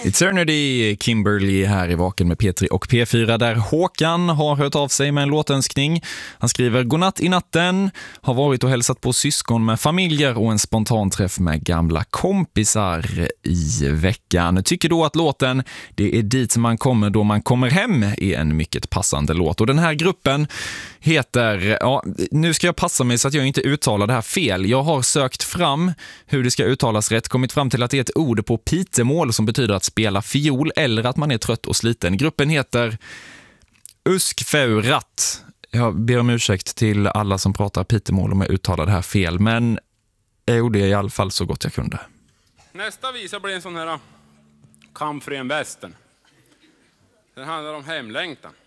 Eternity, Kimberly här i Vaken med P3 och P4 där Håkan har hört av sig med en låtönskning. Han skriver: godnatt i natten, har varit och hälsat på syskon med familjer och en spontan träff med gamla kompisar i veckan. Tycker då att låten Det är dit man kommer då man kommer hem är en mycket passande låt. Och den här gruppen heter, ja, nu ska jag passa mig så att jag inte uttalar det här fel. Jag har sökt fram hur det ska uttalas rätt, kommit fram till att det är ett ord på pitemål som betyder att spela fiol eller att man är trött och sliten. Gruppen heter Uskfeurat. Jag ber om ursäkt till alla som pratar pitemål om jag uttalar det här fel, men jag gjorde i alla fall så gott jag kunde. Nästa visa blir en sån här kamp för en västern. Den handlar om hemlängtan.